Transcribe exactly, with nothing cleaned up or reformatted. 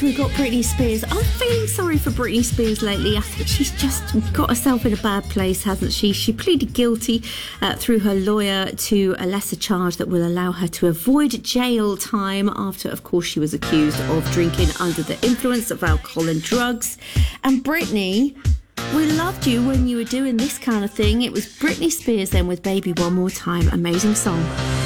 We got Britney Spears. I'm feeling sorry for Britney Spears lately. I think she's just got herself in a bad place, hasn't she? She pleaded guilty uh, through her lawyer to a lesser charge that will allow her to avoid jail time after, of course, she was accused of drinking under the influence of alcohol and drugs. And Britney, we loved you when you were doing this kind of thing. It was Britney Spears then with Baby One More Time. Amazing song.